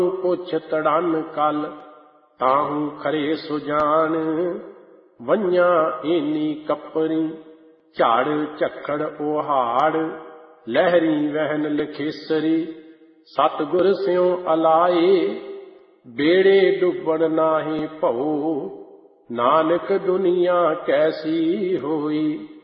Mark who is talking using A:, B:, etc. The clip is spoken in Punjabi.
A: ਪੁੱਛ ਤੜਨ ਕਲ ਤਾਹੂ ਖਰੇ ਸੁਜਾਨ। ਵੰਝਾਂ ਏਨੀ ਕੱਪਰੀ ਝਾੜ ਝੱਖੜ ਉਹਾੜ ਲਹਿਰੀ ਵਹਿਨ ਲਖੇਸਰੀ। ਸਤਿਗੁਰ ਸਿਉ ਅਲਾਏ ਬੇੜੇ ਡੁੱਬਣ ਨਾਹੀ ਭਉ। ਨਾਨਕ ਦੁਨੀਆ ਕੈਸੀ ਹੋਈ।